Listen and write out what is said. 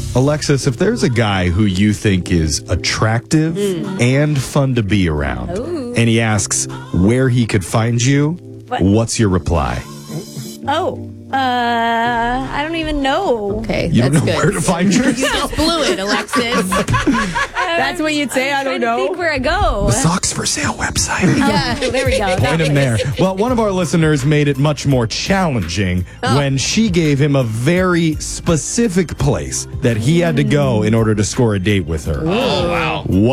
Alexis, if there's a guy who you think is attractive and fun to be around, and he asks where he could find you, what's your reply? I don't even know. Okay, You don't that's know good. where to find you? You just blew it, Alexis. That's what you'd say? I don't know. Think where I go. The Socks for Sale website. Yeah. Oh, there we go. Point him there. Well, one of our listeners made it much more challenging when she gave him a very specific place that he had to go in order to score a date with her. Oh, wow.